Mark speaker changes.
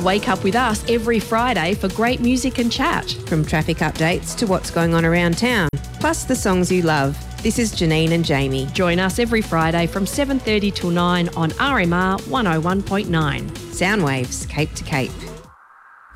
Speaker 1: Wake up with us every Friday for great music and chat.
Speaker 2: From traffic updates to what's going on around town, plus the songs you love. This is Janine and Jamie.
Speaker 1: Join us every Friday from 7:30 till 9 on RMR 101.9.
Speaker 2: Sound waves, cape to cape.